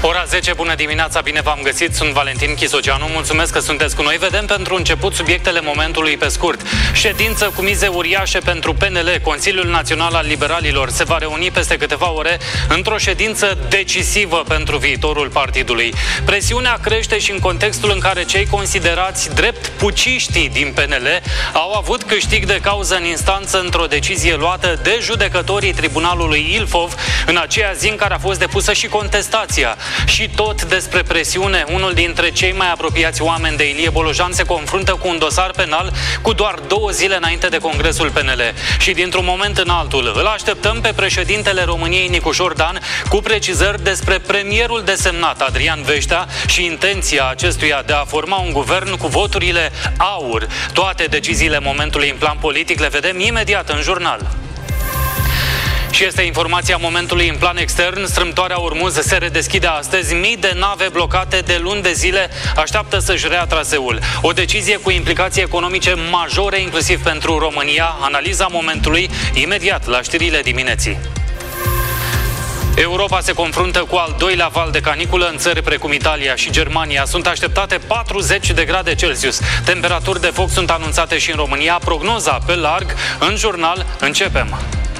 Ora 10, bună dimineața, bine v-am găsit, sunt Valentin Chisoceanu, mulțumesc că sunteți cu noi. Vedem pentru început subiectele momentului pe scurt. Ședință cu mize uriașe pentru PNL. Consiliul Național al Liberalilor se va reuni peste câteva ore într-o ședință decisivă pentru viitorul partidului. Presiunea crește și în contextul în care cei considerați drept puciștii din PNL au avut câștig de cauză în instanță într-o decizie luată de judecătorii Tribunalului Ilfov în aceea zi în care a fost depusă și contestația. Și tot despre presiune, unul dintre cei mai apropiați oameni de Ilie Bolojan se confruntă cu un dosar penal cu doar 2 zile înainte de Congresul PNL. Și dintr-un moment în altul îl așteptăm pe președintele României Nicușor Dan cu precizări despre premierul desemnat Adrian Veștea și intenția acestuia de a forma un guvern cu voturile aur. Toate deciziile momentului în plan politic le vedem imediat în jurnal. Și este informația momentului în plan extern. Strâmtoarea Ormuz se redeschide astăzi. Mii de nave blocate de luni de zile așteaptă să-și rea traseul. O decizie cu implicații economice majore, inclusiv pentru România. Analiza momentului imediat la știrile dimineții. Europa se confruntă cu al doilea val de caniculă în țări precum Italia și Germania. Sunt așteptate 40 de grade Celsius. Temperaturi de foc sunt anunțate și în România. Prognoza pe larg în jurnal. Începem.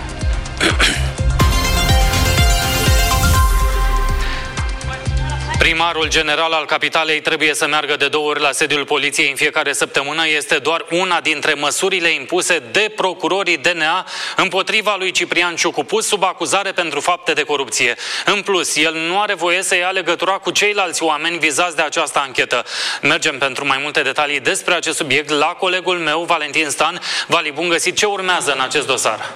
Primarul general al capitalei trebuie să meargă de 2 ori la sediul poliției în fiecare săptămână. Este doar una dintre măsurile impuse de procurorii DNA împotriva lui Ciprian Ciucu, pus sub acuzare pentru fapte de corupție. În plus, el nu are voie să ia legătura cu ceilalți oameni vizați de această anchetă. Mergem pentru mai multe detalii despre acest subiect la colegul meu, Valentin Stan. Vali, bun găsit! Ce urmează în acest dosar?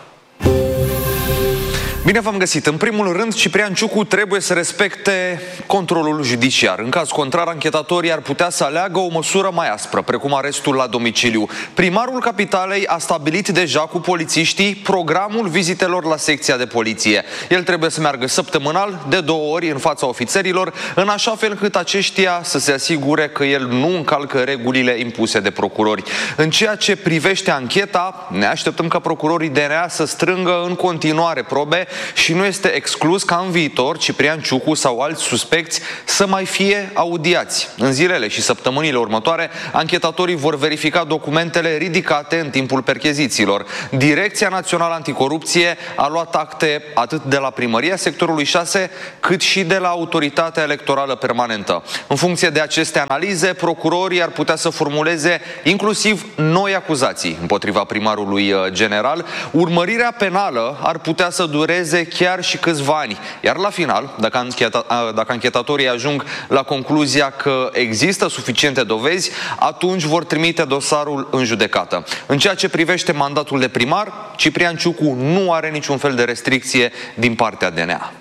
Bine v-am găsit. În primul rând, Ciprian Ciucu trebuie să respecte controlul judiciar. În caz contrar, anchetatorii ar putea să aleagă o măsură mai aspră, precum arestul la domiciliu. Primarul capitalei a stabilit deja cu polițiștii programul vizitelor la secția de poliție. El trebuie să meargă săptămânal de 2 ori în fața ofițerilor, în așa fel încât aceștia să se asigure că el nu încalcă regulile impuse de procurori. În ceea ce privește ancheta, ne așteptăm ca procurorii DNA să strângă în continuare probe și nu este exclus ca în viitor Ciprian Ciucu sau alți suspecți să mai fie audiați. În zilele și săptămânile următoare, anchetatorii vor verifica documentele ridicate în timpul perchezițiilor. Direcția Națională Anticorupție a luat acte atât de la Primăria Sectorului 6, cât și de la Autoritatea Electorală Permanentă. În funcție de aceste analize, procurorii ar putea să formuleze inclusiv noi acuzații împotriva primarului general. Urmărirea penală ar putea să dureze chiar și câțiva ani. Iar la final, dacă anchetatorii ajung la concluzia că există suficiente dovezi, atunci vor trimite dosarul în judecată. În ceea ce privește mandatul de primar, Ciprian Ciucu nu are niciun fel de restricție din partea DNA.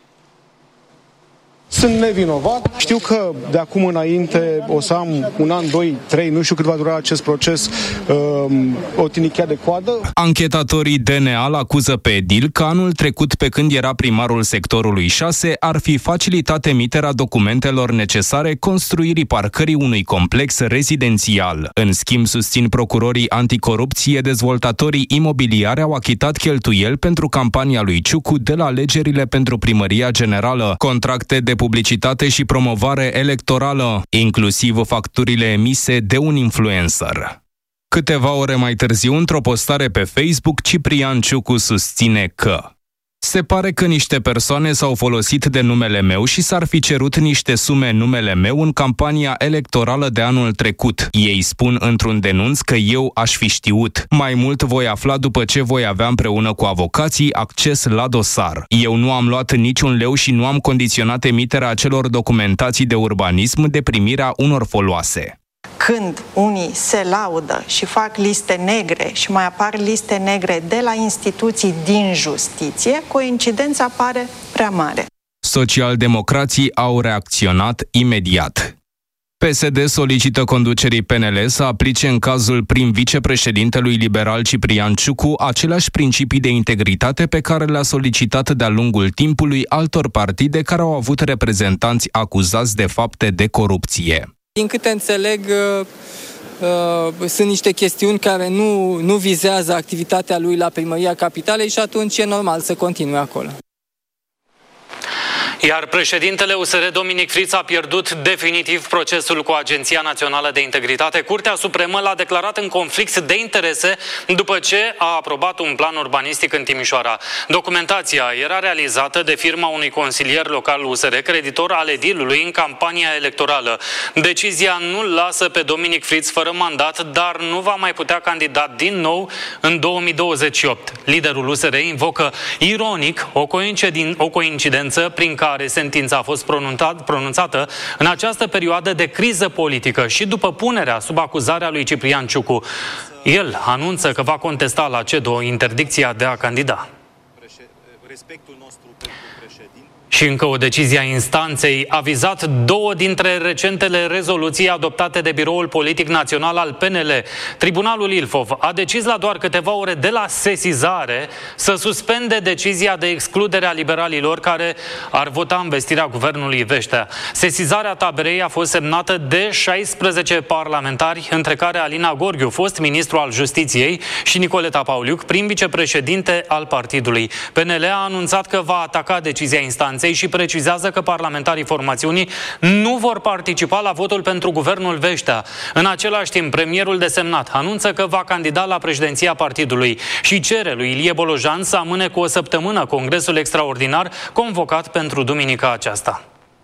Sunt nevinovat. Știu că de acum înainte o să am 1 an, 2, 3, nu știu cât va dura acest proces, o tinichea de coadă. Anchetatorii DNA îl acuză pe edil că anul trecut, pe când era primarul sectorului 6, ar fi facilitat emiterea documentelor necesare construirii parcării unui complex rezidențial. În schimb, susțin procurorii anticorupție, dezvoltatorii imobiliari au achitat cheltuieli pentru campania lui Ciucu de la alegerile pentru primăria generală, contracte de publicitate și promovare electorală, inclusiv facturile emise de un influencer. Câteva ore mai târziu, într-o postare pe Facebook, Ciprian Ciucu susține că se pare că niște persoane s-au folosit de numele meu și s-ar fi cerut niște sume în numele meu în campania electorală de anul trecut. Ei spun într-un denunț că eu aș fi știut. Mai mult voi afla după ce voi avea împreună cu avocații acces la dosar. Eu nu am luat niciun leu și nu am condiționat emiterea acelor documentații de urbanism de primirea unor foloase. Când unii se laudă și fac liste negre și mai apar liste negre de la instituții din justiție, coincidența pare prea mare. Socialdemocrații au reacționat imediat. PSD solicită conducerii PNL să aplice în cazul prim-vicepreședintelui liberal Ciprian Ciucu aceleași principii de integritate pe care le-a solicitat de-a lungul timpului altor partide care au avut reprezentanți acuzați de fapte de corupție. Din câte înțeleg, sunt niște chestiuni care nu vizează activitatea lui la Primăria Capitalei și atunci e normal să continue acolo. Iar președintele USR Dominic Friț a pierdut definitiv procesul cu Agenția Națională de Integritate. Curtea Supremă l-a declarat în conflict de interese după ce a aprobat un plan urbanistic în Timișoara. Documentația era realizată de firma unui consilier local USR, creditor al edilului în campania electorală. Decizia nu-l lasă pe Dominic Friț fără mandat, dar nu va mai putea candida din nou în 2028. Liderul USR invocă ironic o coincidență prin care sentința a fost pronunțată în această perioadă de criză politică și după punerea sub acuzarea lui Ciprian Ciucu. El anunță că va contesta la CEDO interdicția de a candida. Și încă o decizie a instanței a vizat două dintre recentele rezoluții adoptate de Biroul Politic Național al PNL. Tribunalul Ilfov a decis la doar câteva ore de la sesizare să suspende decizia de excludere a liberalilor care ar vota învestirea guvernului Veștea. Sesizarea taberei a fost semnată de 16 parlamentari, între care Alina Gorghiu, fost ministru al Justiției, și Nicoleta Pauliuc, prim vicepreședinte al partidului. PNL a anunțat că va ataca decizia instanței și precizează că parlamentarii formațiunii nu vor participa la votul pentru guvernul Veștea. În același timp, premierul desemnat anunță că va candida la președinția partidului și cere lui Ilie Bolojan să amâne cu o săptămână congresul extraordinar convocat pentru duminica aceasta.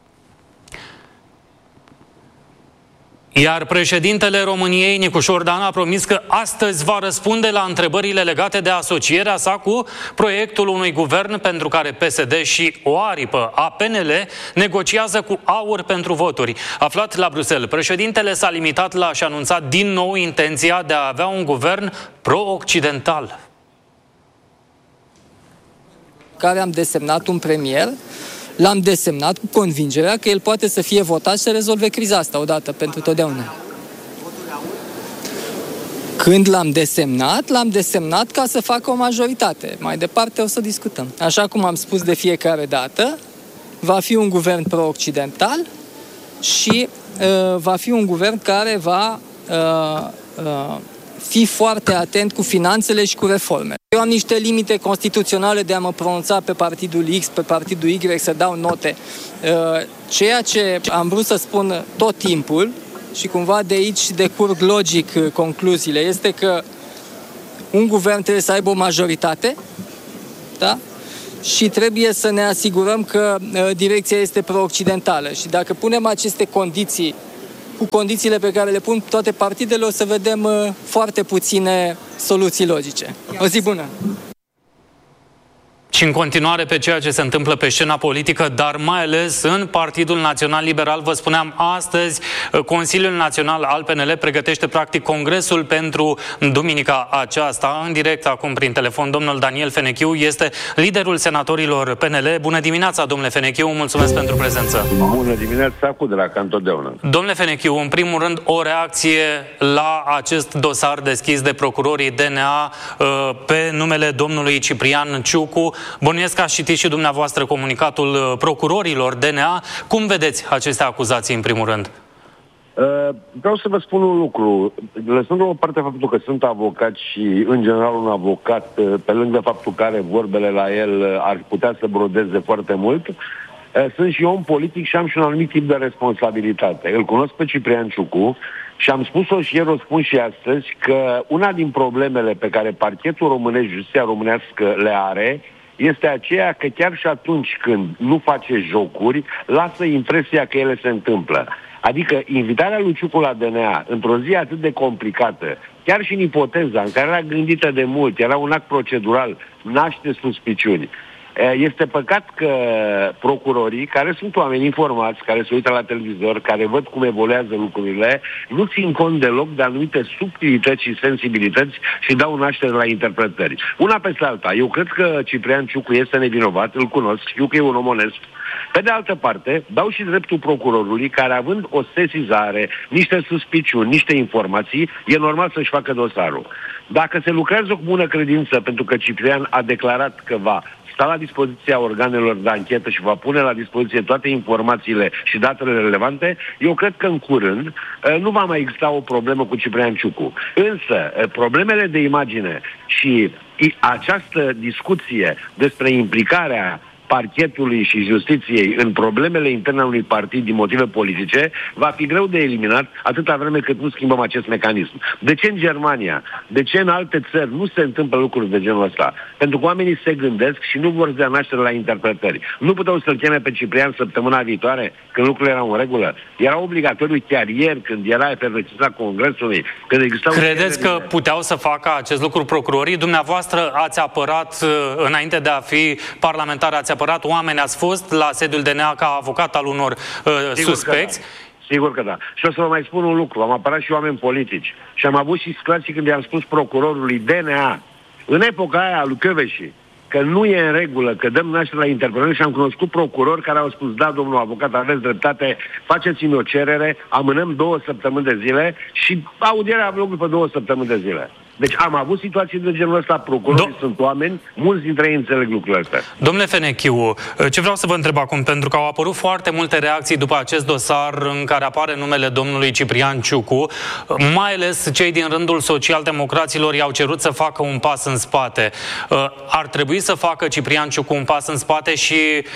Iar președintele României, Nicușor Dan, a promis că astăzi va răspunde la întrebările legate de asocierea sa cu proiectul unui guvern pentru care PSD și o aripă a PNL negociază cu AUR pentru voturi. Aflat la Bruxelles, președintele s-a limitat la a-și anunța din nou intenția de a avea un guvern pro-occidental. Care am desemnat un premier, l-am desemnat cu convingerea că el poate să fie votat și să rezolve criza asta odată pentru totdeauna. Când l-am desemnat ca să facă o majoritate. Mai departe o să discutăm. Așa cum am spus de fiecare dată, va fi un guvern pro-occidental și va fi un guvern care va fi foarte atent cu finanțele și cu reforme. Eu am niște limite constituționale de a mă pronunța pe partidul X, pe partidul Y, să dau note. Ceea ce am vrut să spun tot timpul, și cumva de aici decurg logic concluziile, este că un guvern trebuie să aibă o majoritate, da? Și trebuie să ne asigurăm că direcția este pro-occidentală. Și dacă punem aceste condiții cu condițiile pe care le pun toate partidele, o să vedem foarte puține soluții logice. O zi bună! Și în continuare pe ceea ce se întâmplă pe scena politică, dar mai ales în Partidul Național Liberal, vă spuneam astăzi, Consiliul Național al PNL pregătește practic congresul pentru duminica aceasta. În direct acum prin telefon, domnul Daniel Fenechiu este liderul senatorilor PNL. Bună dimineața, domnule Fenechiu, mulțumesc pentru prezență. Bună dimineața, cu drag, ca întotdeauna. Domnule Fenechiu, în primul rând, o reacție la acest dosar deschis de procurorii DNA pe numele domnului Ciprian Ciucu. Bănuiesc că ați citit și dumneavoastră comunicatul procurorilor DNA. Cum vedeți aceste acuzații în primul rând? Vreau să vă spun un lucru. Lăsând la o parte faptul că sunt avocat și în general un avocat, pe lângă faptul că are vorbele la el ar putea să brodeze foarte mult, sunt și om politic și am și un anumit tip de responsabilitate. Îl cunosc pe Ciprian Ciucu și am spus-o și ieri, o spun și astăzi, că una din problemele pe care parchetul românesc, justiția românească le are, este aceea că chiar și atunci când nu face jocuri, lasă impresia că ele se întâmplă. Adică invitarea lui Ciucu la DNA într-o zi atât de complicată, chiar și în ipoteza în care era gândită de mult, era un act procedural, naște suspiciuni. Este păcat că procurorii, care sunt oameni informați, care se uită la televizor, care văd cum evoluează lucrurile, nu țin cont deloc de anumite subtilități și sensibilități și dau naștere la interpretări. Una peste alta, eu cred că Ciprian Ciucu este nevinovat, îl cunosc, știu că e un om onest. Pe de altă parte, dau și dreptul procurorului, care având o sesizare, niște suspiciuni, niște informații, e normal să-și facă dosarul. Dacă se lucrează cu bună credință, pentru că Ciprian a declarat că va sta la dispoziția organelor de anchetă și va pune la dispoziție toate informațiile și datele relevante, eu cred că în curând nu va mai exista o problemă cu Ciprian Ciucu. Însă, problemele de imagine și această discuție despre implicarea parchetului și justiției în problemele interne ale unui partid din motive politice, va fi greu de eliminat atâta vreme cât nu schimbăm acest mecanism. De ce în Germania, de ce în alte țări nu se întâmplă lucruri de genul ăsta? Pentru că oamenii se gândesc și nu vor să dea naștere la interpretări. Nu puteau să-l cheme pe Ciprian săptămâna viitoare, când lucrurile erau în regulă. Era obligatoriu chiar ieri, când era efervescența Congresului, când existau... Credeți că puteau să facă acest lucru procurorii? Dumneavoastră ați apărat, înainte de a fi parlamentar, ați apărat oameni, ați fost la sediul DNA ca avocat al unor suspecți? Sigur că da. Și o să vă mai spun un lucru. Am apărat și oameni politici. Și am avut și situații când i-am spus procurorului DNA, în epoca aia lui Căveși, că nu e în regulă, că dăm naștere la interpretări, și am cunoscut procurori care au spus: da, domnul avocat, aveți dreptate, faceți-mi o cerere, amânăm 2 săptămâni de zile, și audierea a avut loc după 2 săptămâni de zile. Deci am avut situații de genul ăsta, procurorii sunt oameni, mulți dintre ei înțeleg lucrurile astea. Domnule Fenechiu, ce vreau să vă întreb acum, pentru că au apărut foarte multe reacții după acest dosar în care apare numele domnului Ciprian Ciucu, mai ales cei din rândul social-democraților i-au cerut să facă un pas în spate. Ar trebui să facă Ciprian Ciucu un pas în spate și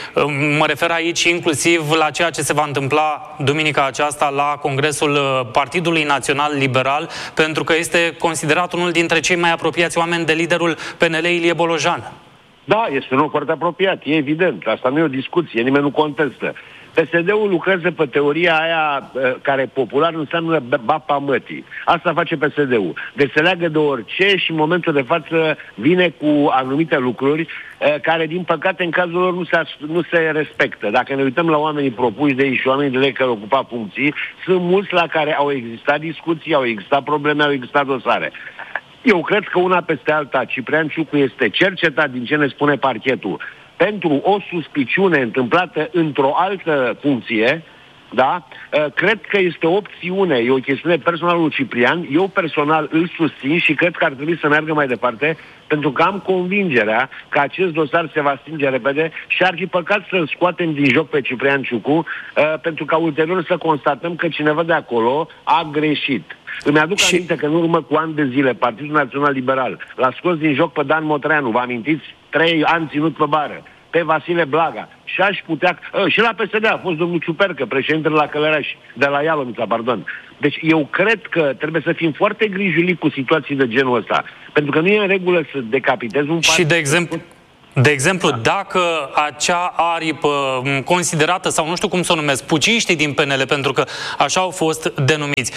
mă refer aici inclusiv la ceea ce se va întâmpla duminica aceasta la Congresul Partidului Național Liberal, pentru că este considerat unul dintre cei mai apropiați oameni de liderul PNL, Ilie Bolojan. Da, este un om foarte apropiat, e evident. Asta nu e o discuție, nimeni nu contestă. PSD-ul lucrează pe teoria aia care popular înseamnă bapa mătii. Asta face PSD-ul. Deci se leagă de orice și în momentul de față vine cu anumite lucruri care, din păcate, în cazul lor nu se respectă. Dacă ne uităm la oamenii propuși de ei și oamenii de ei care ocupa funcții, sunt mulți la care au existat discuții, au existat probleme, au existat dosare. Eu cred că una peste alta, Ciprian Ciucu este cercetat, din ce ne spune parchetul, pentru o suspiciune întâmplată într-o altă funcție, da? Cred că este o opțiune, e o chestiune personală lui Ciprian, eu personal îl susțin și cred că ar trebui să meargă mai departe, pentru că am convingerea că acest dosar se va stinge repede și ar fi păcat să-l scoatem din joc pe Ciprian Ciucu, pentru ca ulterior să constatăm că cineva de acolo a greșit. Îmi aduc aminte că în urmă cu ani de zile Partidul Național Liberal l-a scos din joc pe Dan Motreanu, vă amintiți? 3 ani ținut pe bară, pe Vasile Blaga. Și aș putea... și la PSD a fost domnul Ciupercă, președintele la Călăraș, de la Ialomița, pardon. Deci eu cred că trebuie să fim foarte grijuli cu situații de genul ăsta. Pentru că nu e în regulă să decapitezi un partid. Și de exemplu, dacă acea aripă considerată, sau nu știu cum să o numesc, puciștii din PNL, pentru că așa au fost denumiți,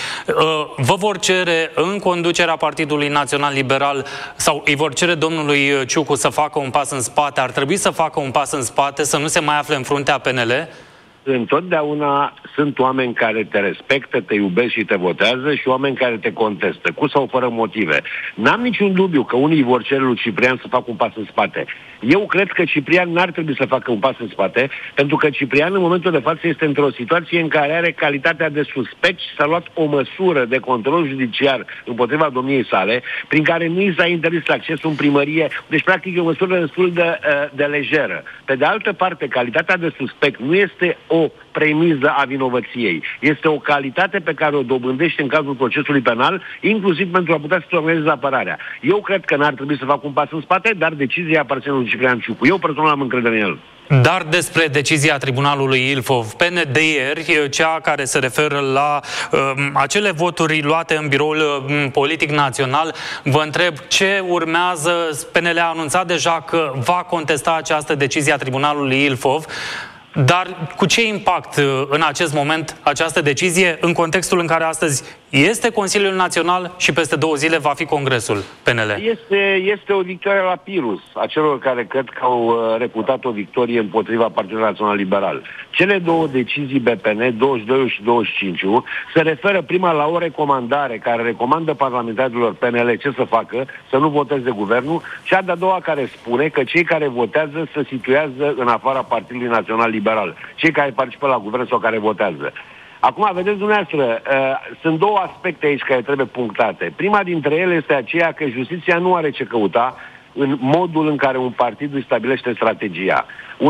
vă vor cere în conducerea Partidului Național Liberal sau îi vor cere domnului Ciucu să facă un pas în spate, ar trebui să facă un pas în spate, să nu se mai afle în fruntea PNL? Întotdeauna sunt oameni care te respectă, te iubesc și te votează și oameni care te contestă, cu sau fără motive. N-am niciun dubiu că unii vor cere lui Ciprian să facă un pas în spate. Eu cred că Ciprian n-ar trebui să facă un pas în spate, pentru că Ciprian în momentul de față este într-o situație în care are calitatea de suspect și s-a luat o măsură de control judiciar împotriva domniei sale, prin care nu i s-a interzis accesul în primărie. Deci, practic, e o măsură destul de lejeră. Pe de altă parte, calitatea de suspect nu este o premiză a vinovăției. Este o calitate pe care o dobândește în cazul procesului penal, inclusiv pentru a putea să organizeze apărarea. Eu cred că n-ar trebui să facă un pas în spate, dar decizia aparține lui Ciprian Ciucu. Eu personal am încredere în el. Dar despre decizia Tribunalului Ilfov, PND ieri, cea care se referă la acele voturi luate în Biroul Politic Național, vă întreb ce urmează. PNL a anunțat deja că va contesta această decizie a Tribunalului Ilfov. Dar cu ce impact în acest moment această decizie, în contextul în care astăzi este Consiliul Național și peste 2 zile va fi Congresul PNL? Este o victorie la Pirus a celor care cred că au reputat o victorie împotriva Partidului Național Liberal. Cele 2 decizii BPN, 22 și 25, se referă prima la o recomandare care recomandă parlamentarilor PNL ce să facă, să nu voteze guvernul, cea de-a doua care spune că cei care votează se situează în afara Partidului Național Liberal, cei care participă la guvern sau care votează. Acum, vedeți dumneavoastră, sunt 2 aspecte aici care trebuie punctate. Prima dintre ele este aceea că justiția nu are ce căuta în modul în care un partid își stabilește strategia.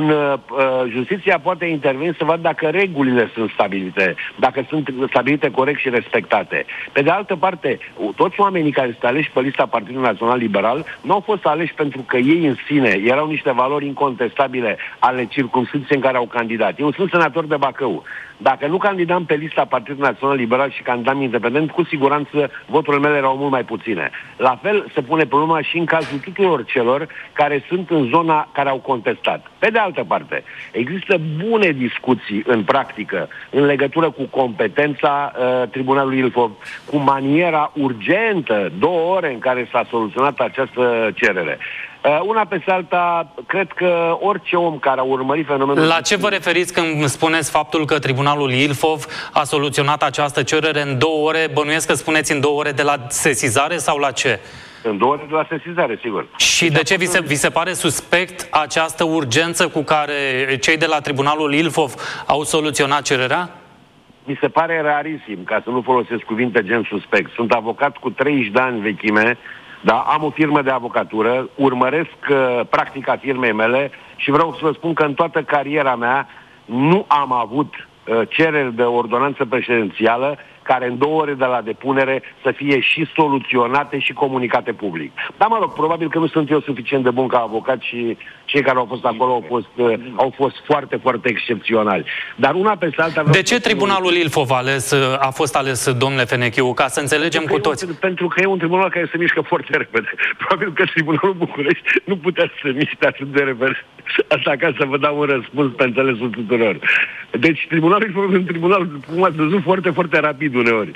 Justiția poate interveni să vadă dacă regulile sunt stabilite, dacă sunt stabilite corect și respectate. Pe de altă parte, toți oamenii care sunt aleși pe lista Partidului Național Liberal nu au fost aleși pentru că ei în sine erau niște valori incontestabile ale circumscripției în care au candidat. Eu sunt senator de Bacău. Dacă nu candidam pe lista Partidului Național Liberal și candidam independent, cu siguranță voturile mele erau mult mai puține. La fel se pune problema și în cazul tuturor celor care sunt în zona care au contestat. Pe de altă parte, există bune discuții în practică în legătură cu competența Tribunalului Ilfov, cu maniera urgentă, 2 ore în care s-a soluționat această cerere. Una peste alta, cred că orice om care a urmărit fenomenul... La ce vă referiți când spuneți faptul că Tribunalul Ilfov a soluționat această cerere în 2 ore? Bănuiesc că spuneți în 2 ore de la sesizare sau la ce? În 2 ore de la sesizare, sigur. Și de ce vi se pare suspect această urgență cu care cei de la Tribunalul Ilfov au soluționat cererea? Mi se pare rarisim, ca să nu folosesc cuvinte gen suspect. Sunt avocat cu 30 de ani vechime, da, am o firmă de avocatură, urmăresc practica firmei mele și vreau să vă spun că în toată cariera mea nu am avut cereri de ordonanță prezidențială care în 2 ore de la depunere să fie și soluționate și comunicate public. Dar mă rog, probabil că nu sunt eu suficient de bun ca avocat și cei care au fost acolo au fost foarte, foarte excepționali. Dar una peste alta... De ce Tribunalul Ilfov a fost ales, domnule Fenechiu, ca să înțelegem cu toți? Pentru că e un tribunal care se mișcă foarte repede. Probabil că Tribunalul București nu putea să se miște atât de repede. Asta ca să vă dau un răspuns pe înțelesul tuturor. Deci Tribunalul Ilfov e un tribunal, cum ați văzut, foarte, foarte rapid uneori.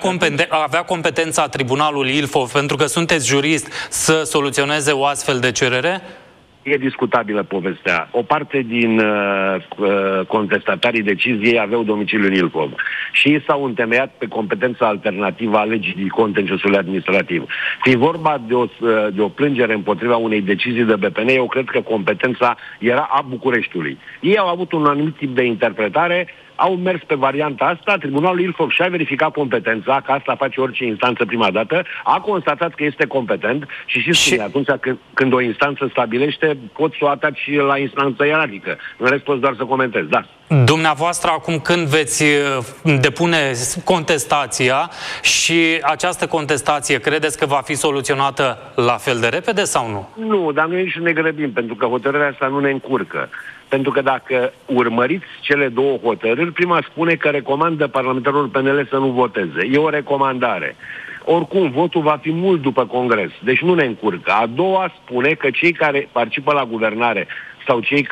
Avea competența Tribunalul Ilfov, pentru că sunteți jurist, să soluționeze o astfel de cerere? E discutabilă povestea. O parte din contestatarii deciziei aveau domiciliu în Ilfov și ei s-au întemeiat pe competența alternativă a legii contenciosului administrativ. Fiind vorba de o plângere împotriva unei decizii de BPN, eu cred că competența era a Bucureștiului. Ei au avut un anumit tip de interpretare, au mers pe varianta asta, Tribunalul Ilfov și-a verificat competența, că asta face orice instanță prima dată, a constatat că este competent și spune, atunci când o instanță stabilește, poți să o ataci la instanța ierarhică. În rest poți doar să comentezi, da. Dumneavoastră, acum când veți depune contestația și această contestație, credeți că va fi soluționată la fel de repede sau nu? Nu, dar noi nici ne grăbim, pentru că hotărârea asta nu ne încurcă. Pentru că dacă urmăriți cele 2 hotărâri, prima spune că recomandă parlamentarilor PNL să nu voteze. E o recomandare. Oricum, votul va fi mult după Congres, deci nu ne încurcă. A doua spune că cei care participă la guvernare sau cei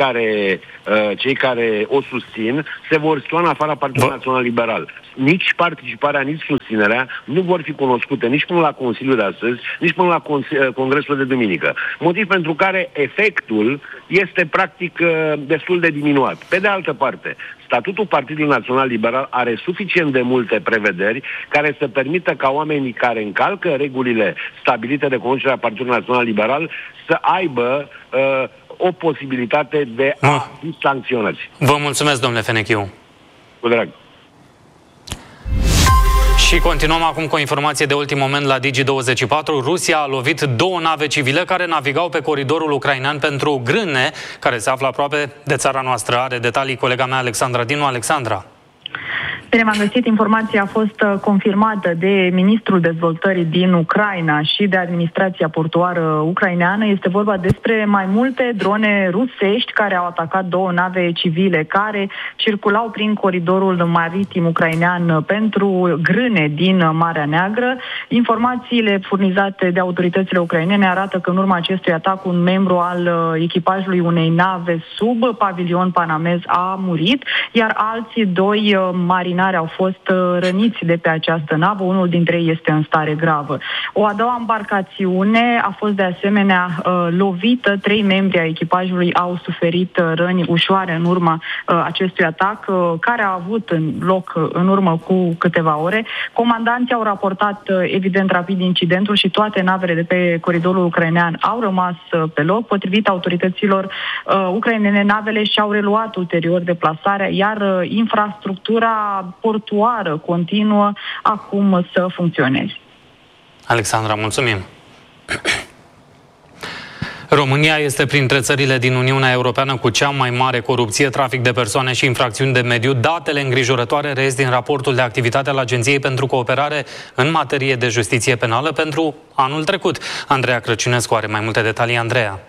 care o susțin se vor situa în afara Partidului Național Liberal. Nici participarea, nici susținerea nu vor fi cunoscute nici până la Consiliul de astăzi, nici până la Congresul de duminică. Motiv pentru care efectul este practic destul de diminuat. Pe de altă parte, statutul Partidului Național Liberal are suficient de multe prevederi care să permită ca oamenii care încalcă regulile stabilite de conducerea Partidului Național Liberal să aibă o posibilitate de a fi sancționați. Vă mulțumesc, domnule Fenechiu. Cu drag. Și continuăm acum cu o informație de ultim moment la Digi24. Rusia a lovit 2 nave civile care navigau pe coridorul ucrainean pentru grâne, care se află aproape de țara noastră. Are detalii colega mea Alexandra Dinu. Alexandra. Bine, m-am găsit. Informația a fost confirmată de Ministrul Dezvoltării din Ucraina și de administrația portuară ucraineană. Este vorba despre mai multe drone rusești care au atacat 2 nave civile care circulau prin coridorul maritim ucrainean pentru grâne din Marea Neagră. Informațiile furnizate de autoritățile ucrainene arată că în urma acestui atac un membru al echipajului unei nave sub pavilion panamez a murit, iar alții 2 marinari au fost răniți de pe această navă, unul dintre ei este în stare gravă. O a doua embarcațiune a fost de asemenea lovită, 3 membri ai echipajului au suferit răni ușoare în urma acestui atac, care a avut loc în urmă cu câteva ore. Comandanții au raportat evident rapid incidentul și toate navele de pe coridorul ucrainean au rămas pe loc. Potrivit autorităților ucrainene, navele și-au reluat ulterior deplasarea, iar infrastructura portuară continuă acum să funcționeze. Alexandra, mulțumim! România este printre țările din Uniunea Europeană cu cea mai mare corupție, trafic de persoane și infracțiuni de mediu. Datele îngrijorătoare reies din raportul de activitate al Agenției pentru Cooperare în materie de justiție penală pentru anul trecut. Andreea Crăciunescu are mai multe detalii. Andreea.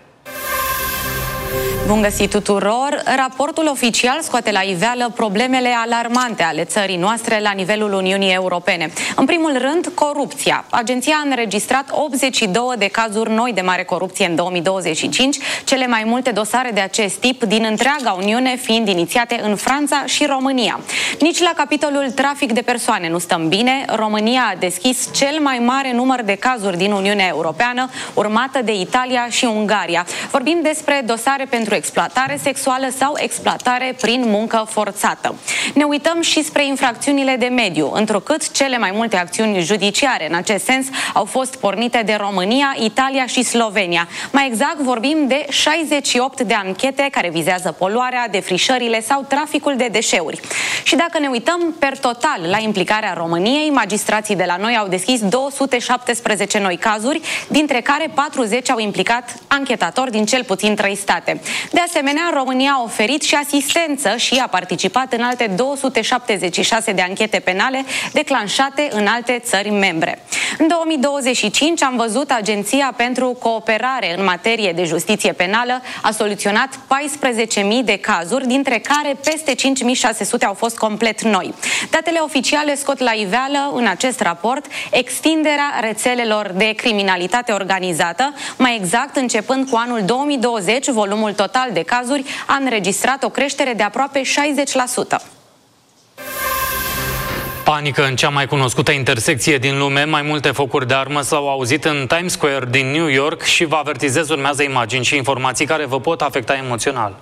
Bun găsit tuturor! Raportul oficial scoate la iveală problemele alarmante ale țării noastre la nivelul Uniunii Europene. În primul rând, corupția. Agenția a înregistrat 82 de cazuri noi de mare corupție în 2025, cele mai multe dosare de acest tip din întreaga Uniune fiind inițiate în Franța și România. Nici la capitolul trafic de persoane nu stăm bine. România a deschis cel mai mare număr de cazuri din Uniunea Europeană, urmată de Italia și Ungaria. Vorbim despre dosare pentru exploatare sexuală sau exploatare prin muncă forțată. Ne uităm și spre infracțiunile de mediu, întrucât cele mai multe acțiuni judiciare în acest sens au fost pornite de România, Italia și Slovenia. Mai exact vorbim de 68 de anchete care vizează poluarea, defrișările sau traficul de deșeuri. Și dacă ne uităm per total la implicarea României, magistrații de la noi au deschis 217 noi cazuri, dintre care 40 au implicat anchetatori din cel puțin 3 state. De asemenea, România a oferit și asistență și a participat în alte 276 de anchete penale declanșate în alte țări membre. În 2025 am văzut Agenția pentru Cooperare în materie de justiție penală a soluționat 14.000 de cazuri, dintre care peste 5.600 au fost complet noi. Datele oficiale scot la iveală în acest raport extinderea rețelelor de criminalitate organizată. Mai exact, începând cu anul 2020, volumul total de cazuri a înregistrat o creștere de aproape 60%. Panică în cea mai cunoscută intersecție din lume. Mai multe focuri de armă s-au auzit în Times Square din New York și vă avertizez, urmează imagini și informații care vă pot afecta emoțional.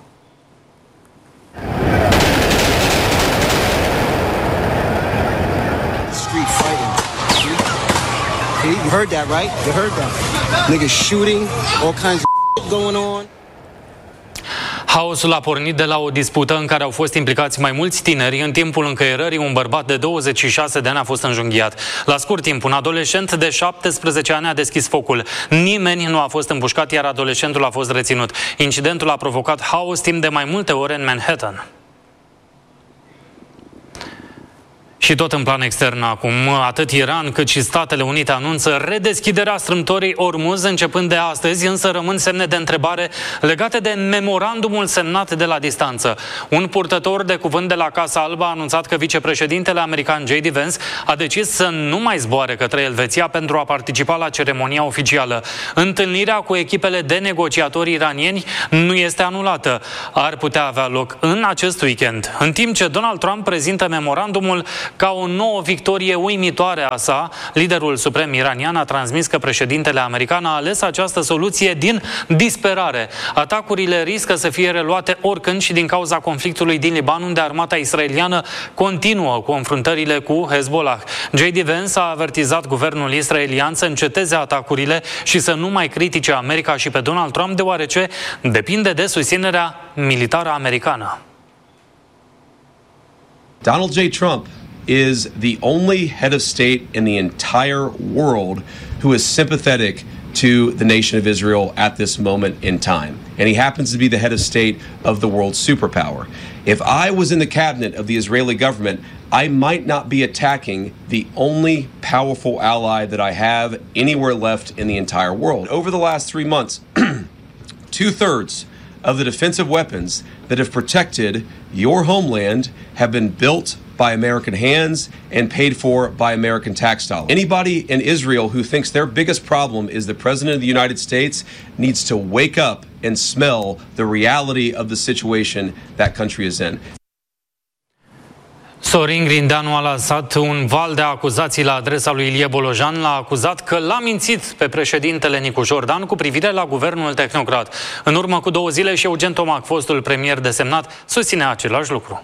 Street fighting. You heard that, right? You heard that. Niggas shooting, all kinds of going on. Haosul a pornit de la o dispută în care au fost implicați mai mulți tineri. În timpul încăierării, un bărbat de 26 de ani a fost înjunghiat. La scurt timp, un adolescent de 17 ani a deschis focul. Nimeni nu a fost împușcat, iar adolescentul a fost reținut. Incidentul a provocat haos timp de mai multe ore în Manhattan. Și tot în plan extern acum, atât Iran cât și Statele Unite anunță redeschiderea strâmtorii Ormuz începând de astăzi, însă rămân semne de întrebare legate de memorandumul semnat de la distanță. Un purtător de cuvânt de la Casa Albă a anunțat că vicepreședintele american J.D. Vance a decis să nu mai zboare către Elveția pentru a participa la ceremonia oficială. Întâlnirea cu echipele de negociatori iranieni nu este anulată. Ar putea avea loc în acest weekend, în timp ce Donald Trump prezintă memorandumul ca o nouă victorie uimitoare a sa. Liderul suprem iranian a transmis că președintele american a ales această soluție din disperare. Atacurile riscă să fie reluate oricând și din cauza conflictului din Liban, unde armata israeliană continuă confruntările cu Hezbollah. J.D. Vance a avertizat guvernul israelian să înceteze atacurile și să nu mai critique America și pe Donald Trump, deoarece depinde de susținerea militară americană. Donald J. Trump is the only head of state in the entire world who is sympathetic to the nation of Israel at this moment in time. And he happens to be the head of state of the world superpower. If I was in the cabinet of the Israeli government, I might not be attacking the only powerful ally that I have anywhere left in the entire world. Over the last 3 months, 2/3 of the defensive weapons that have protected your homeland have been built by American hands and paid for by American tax dollars. Anybody in Israel who thinks their biggest problem is the President of the United States needs to wake up and smell the reality of the situation that country is in. Sorin Grindeanu a lansat un val de acuzații la adresa lui Ilie Bolojan. L-a acuzat că l-a mințit pe președintele Nicu Jordan cu privire la guvernul tehnocrat. În urmă cu 2 zile și Eugen Tomac, fostul premier desemnat, susținea același lucru.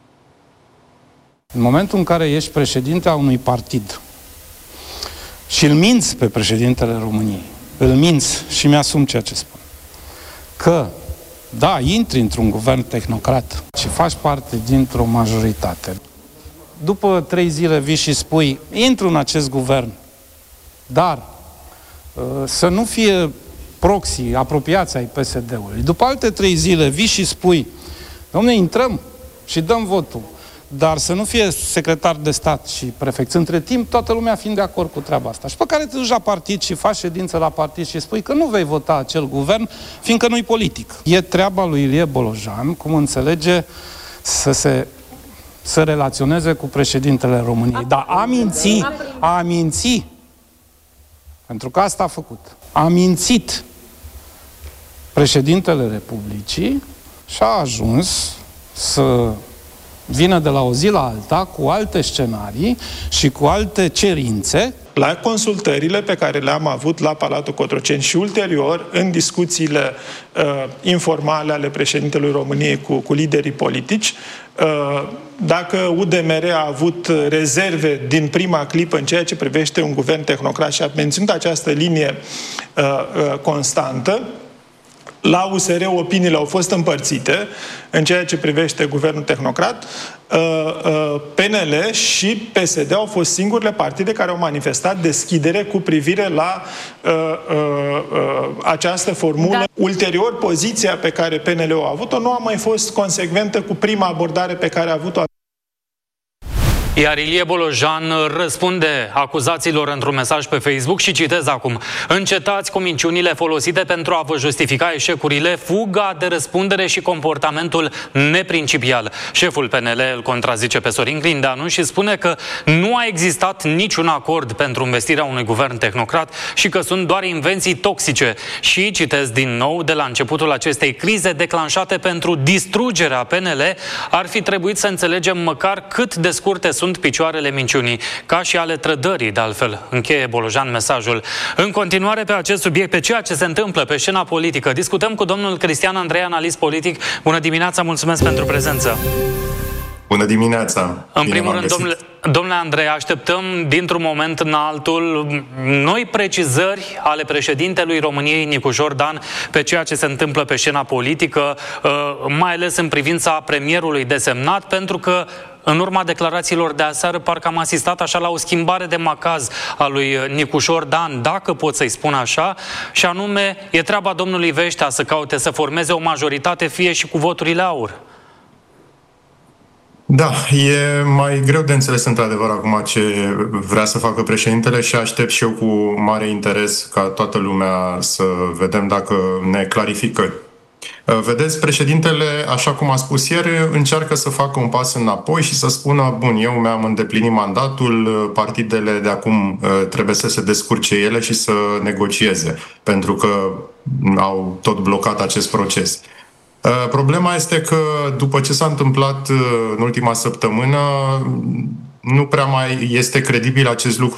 În momentul în care ești președinte a unui partid și îl minți pe președintele României, îl minți și mi-asum ceea ce spun, că da, intri într-un guvern tehnocrat și faci parte dintr-o majoritate. După 3 zile vii și spui, intru în acest guvern, dar să nu fie proxy, apropiați ai PSD-ului. După alte 3 zile vii și spui, dom'le, intrăm și dăm votul, dar să nu fie secretar de stat și prefect. Între timp, toată lumea fiind de acord cu treaba asta. Și pe care te duci la partid și faci ședință la partid și spui că nu vei vota acel guvern, fiindcă nu-i politic. E treaba lui Ilie Bolojan, cum înțelege să relaționeze cu președintele României. Dar a mințit, pentru că asta a făcut. A mințit președintele Republicii și a ajuns să vină de la o zi la alta cu alte scenarii și cu alte cerințe. La consultările pe care le-am avut la Palatul Cotroceni și ulterior în discuțiile informale ale președintelui României cu liderii politici, dacă UDMR a avut rezerve din prima clipă în ceea ce privește un guvern tehnocrat și a menținut această linie constantă, la USR opiniile au fost împărțite în ceea ce privește guvernul tehnocrat. PNL și PSD au fost singurele partide care au manifestat deschidere cu privire la această formulă. Da. Ulterior, poziția pe care PNL-ul a avut-o nu a mai fost consecventă cu prima abordare pe care a avut-o. Iar Ilie Bolojan răspunde acuzațiilor într-un mesaj pe Facebook și citez acum: încetați cu minciunile folosite pentru a vă justifica eșecurile, fuga de răspundere și comportamentul neprincipial. Șeful PNL îl contrazice pe Sorin Grindeanu și spune că nu a existat niciun acord pentru investirea unui guvern tehnocrat și că sunt doar invenții toxice. Și citez din nou: de la începutul acestei crize declanșate pentru distrugerea PNL, ar fi trebuit să înțelegem măcar cât de scurte sunt picioarele minciunii, ca și ale trădării, de altfel. Încheie Bolojan mesajul. În continuare pe acest subiect, pe ceea ce se întâmplă pe scena politică, discutăm cu domnul Cristian Andrei, analist politic. Bună dimineața, mulțumesc pentru prezență. Bună dimineața! În primul rând, domnule Andrei, așteptăm dintr-un moment în altul noi precizări ale președintelui României, Nicușor Dan, pe ceea ce se întâmplă pe scena politică, mai ales în privința premierului desemnat, pentru că în urma declarațiilor de aseară parcă am asistat așa la o schimbare de macaz a lui Nicușor Dan, dacă pot să-i spun așa, și anume e treaba domnului Veștea să caute să formeze o majoritate, fie și cu voturile aur. Da, e mai greu de înțeles într-adevăr acum ce vrea să facă președintele și aștept și eu cu mare interes ca toată lumea să vedem dacă ne clarifică. Vedeți, președintele, așa cum a spus ieri, încearcă să facă un pas înapoi și să spună: bun, eu mi-am îndeplinit mandatul, partidele de acum trebuie să se descurce ele și să negocieze, pentru că au tot blocat acest proces. Problema este că după ce s-a întâmplat în ultima săptămână, nu prea mai este credibil acest lucru